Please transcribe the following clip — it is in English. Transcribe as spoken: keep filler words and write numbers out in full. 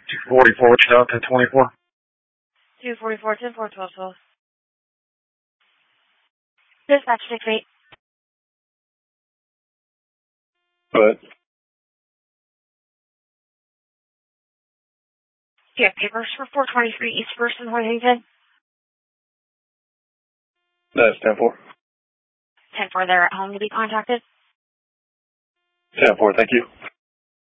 two forty-four, what's out, ten twenty-four? two forty-four, ten four, twelve twelve. Dispatch six eight. But Do you have papers for four twenty-three East First in Huntington? that's ten four. ten four, they're at home to be contacted. ten four, thank you.